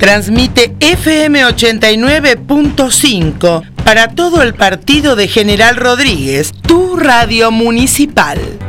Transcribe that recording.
Transmite FM 89.5 para todo el partido de General Rodríguez, tu radio municipal.